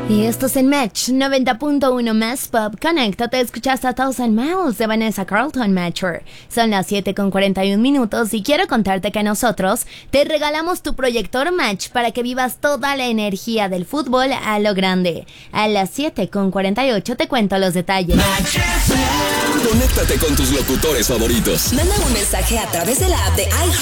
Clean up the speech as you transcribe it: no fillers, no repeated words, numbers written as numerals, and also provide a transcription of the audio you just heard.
Y esto es en Match 90.1 Más Pop. Conéctate, escuchaste a Thousand Miles de Vanessa Carlton Mature. Son las 7:41 y quiero contarte que nosotros te regalamos tu proyector Match para que vivas toda la energía del fútbol a lo grande. A las 7:48 te cuento los detalles. Conéctate con tus locutores favoritos. Manda un mensaje a través de la app de iHeart